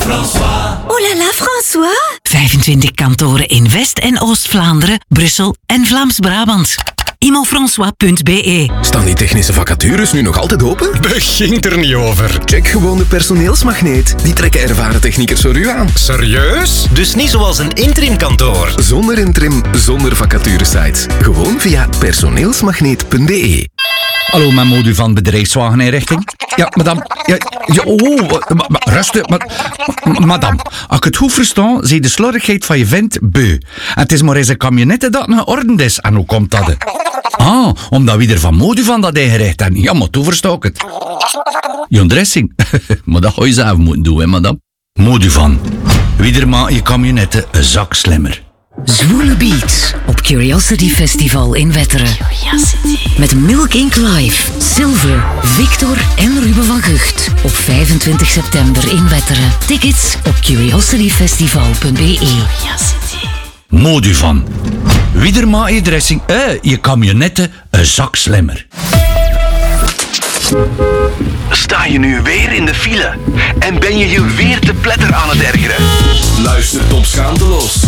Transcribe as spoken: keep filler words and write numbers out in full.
François. Oh là là, François. vijfentwintig kantoren in West- en Oost-Vlaanderen, Brussel en Vlaams-Brabant. imofrançois punt b e. Staan die technische vacatures nu nog altijd open? Begint er niet over. Check gewoon de personeelsmagneet. Die trekken ervaren techniekers voor u aan. Serieus? Dus niet zoals een interimkantoor. Zonder interim, zonder vacaturesites. Gewoon via personeelsmagneet punt b e. Hallo, mijn modu van bedrijfswageninrichting. Ja, madame. Ja, ja, oh, ma, ma, rustig. Ma, ma, madame, als ik het goed versta, zie de slordigheid van je vent beu. En het is maar eens een camionette dat geordend is. En hoe komt dat? Ah, omdat wie er van modu van dat ingericht hebben. Ja, maar toen versta ik het. Je dressing. Maar dat ga je zelf moeten doen, hè, madame. Modu van. Wie er maakt je camionette een zak slimmer. Zwoele Beats op Curiosity Festival in Wetteren. Met Milk Inc Live, Silver, Victor en Ruben van Gucht. Op vijfentwintig september in Wetteren. Tickets op curiosity festival punt b e. Modu van. Wie er maakt je dressing, eh, je camionette een zak slimmer. Sta je nu weer in de file? En ben je je weer te pletter aan het ergeren? Luister Top Schaamteloos.